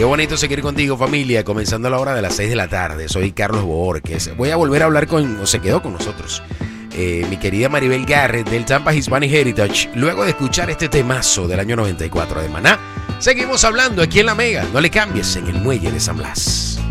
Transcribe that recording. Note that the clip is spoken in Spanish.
Qué bonito seguir contigo, familia, comenzando a la hora de las 6 de la tarde. Soy Carlos Borges. Voy a volver a hablar se quedó con nosotros, mi querida Maribel Garrett del Tampa Hispanic Heritage. Luego de escuchar este temazo del año 94 de Maná, seguimos hablando aquí en La Mega. No le cambies, en el muelle de San Blas.